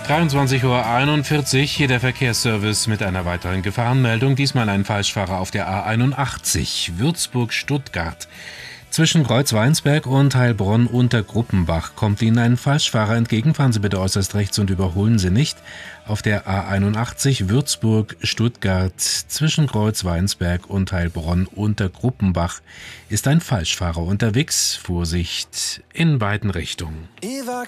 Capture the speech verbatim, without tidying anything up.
dreiundzwanzig Uhr einundvierzig, hier der Verkehrsservice mit einer weiteren Gefahrenmeldung. Diesmal ein Falschfahrer auf der A einundachtzig, Würzburg-Stuttgart. Zwischen Kreuz-Weinsberg und Heilbronn unter Gruppenbach kommt Ihnen ein Falschfahrer entgegen. Fahren Sie bitte äußerst rechts und überholen Sie nicht. Auf der A einundachtzig, Würzburg-Stuttgart, zwischen Kreuz-Weinsberg und Heilbronn unter Gruppenbach ist ein Falschfahrer unterwegs. Vorsicht in beiden Richtungen. Ich war